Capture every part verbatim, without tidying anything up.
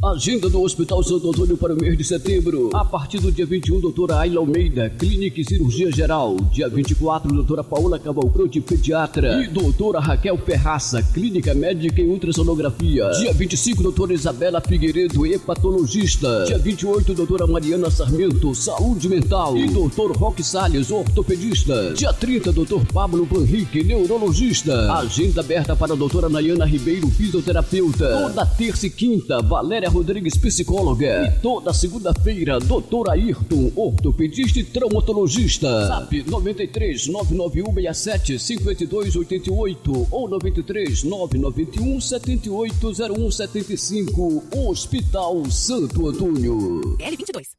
Agenda do Hospital Santo Antônio para o mês de setembro. A partir do dia vinte e um, doutora Ayla Almeida, Clínica e Cirurgia Geral. Dia vinte e quatro, doutora Paola Cavalcante, Pediatra. E doutora Raquel Ferraça, Clínica Médica e Ultrassonografia. Dia vinte e cinco, doutora Isabela Figueiredo, Hepatologista. Dia vinte e oito, doutora Mariana Sarmento, Saúde Mental. E doutor Roque Salles, Ortopedista. Dia trinta, doutor Pablo Panrique, Neurologista. Agenda aberta para a doutora Nayana Ribeiro, Fisioterapeuta. Toda terça e quinta, Valéria Rodrigues, Psicóloga. E toda segunda-feira, doutor Ayrton, Ortopedista e Traumatologista. Zap noventa e três, nove nove um, seis sete, cinco dois oito oito ou noventa e três, nove nove um, sete oito zero um sete cinco. Hospital Santo Antônio. L vinte e dois.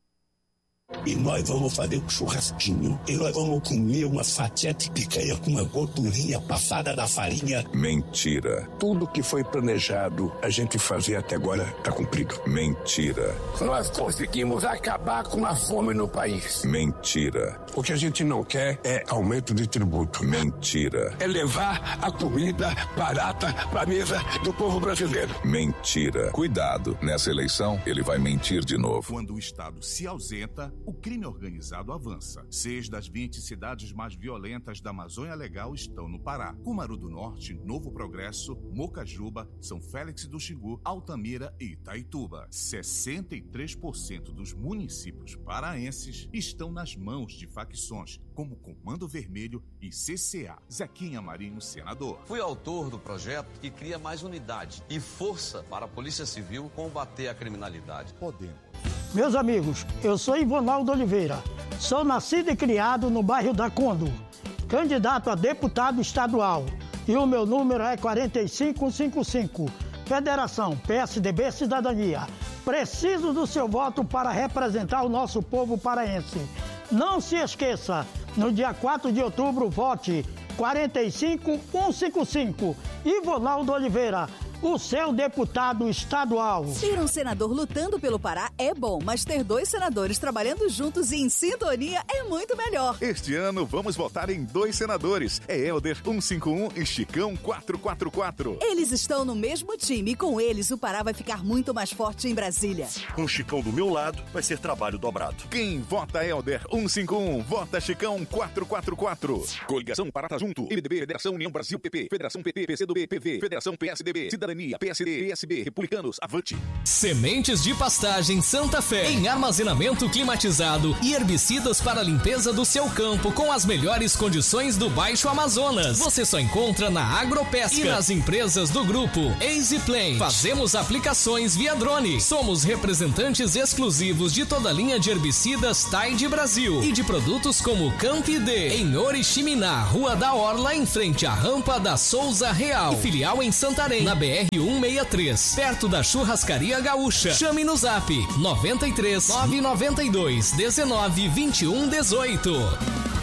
E nós vamos fazer um churrasquinho. E nós vamos comer uma fatia de picanha com uma gordurinha passada na farinha. Mentira. Tudo que foi planejado a gente fazer até agora está cumprido. Mentira. Nós conseguimos acabar com a fome no país. Mentira. O que a gente não quer é aumento de tributo. Mentira. É levar a comida barata para a mesa do povo brasileiro. Mentira. Cuidado, nessa eleição ele vai mentir de novo. Quando o Estado se ausenta, o crime organizado avança. Seis das vinte cidades mais violentas da Amazônia Legal estão no Pará. Cumaru do Norte, Novo Progresso, Mocajuba, São Félix do Xingu, Altamira e Itaituba. sessenta e três por cento dos municípios paraenses estão nas mãos de facções, como Comando Vermelho e C C A. Zequinha Marinho, senador. Fui autor do projeto que cria mais unidade e força para a Polícia Civil combater a criminalidade. Podemos. Meus amigos, eu sou Ivonaldo Oliveira, sou nascido e criado no bairro da Condo, candidato a deputado estadual e o meu número é quatro cinco cinco cinco, Federação P S D B Cidadania. Preciso do seu voto para representar o nosso povo paraense. Não se esqueça, no dia quatro de outubro, vote quatro cinco cinco cinco, Ivonaldo Oliveira, o seu deputado estadual. Ter um senador lutando pelo Pará é bom, mas ter dois senadores trabalhando juntos e em sintonia é muito melhor. Este ano vamos votar em dois senadores. É Helder cento e cinquenta e um e Chicão quatrocentos e quarenta e quatro. Eles estão no mesmo time e com eles o Pará vai ficar muito mais forte em Brasília. Com o Chicão do meu lado, vai ser trabalho dobrado. Quem vota Helder cento e cinquenta e um, vota Chicão quatrocentos e quarenta e quatro. Coligação Parata Junto, M D B, Federação União Brasil, P P, Federação P T, P C do B, P V, Federação P S D B, Cidadania, P S D, P S B, Republicanos, avante. Sementes de pastagem Santa Fé, em armazenamento climatizado e herbicidas para a limpeza do seu campo com as melhores condições do Baixo Amazonas. Você só encontra na Agropesca e nas empresas do grupo EasyPlant. Fazemos aplicações via drone. Somos representantes exclusivos de toda a linha de herbicidas Tide Brasil e de produtos como Campide, em Oriximiná, Rua da Orla, em frente à rampa da Souza Real, e filial em Santarém, na B R cento e sessenta e três, perto da Churrascaria Gaúcha. Chame no zap nove três, nove nove dois, um nove, dois um um oito.